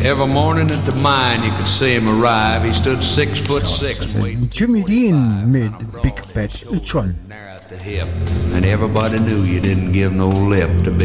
Every morning at the mine you could see him arrive. He stood 6'6", waiting Jimmy Dean med Big Bad John. at the hip, and everybody knew you didn't give no lip to